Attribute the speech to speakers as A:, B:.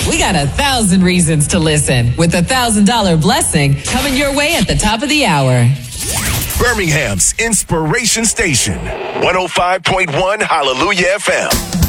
A: We got 1,000 reasons to listen with $1,000 blessing coming your way at the top of the hour.
B: Birmingham's Inspiration Station, 105.1 Hallelujah FM.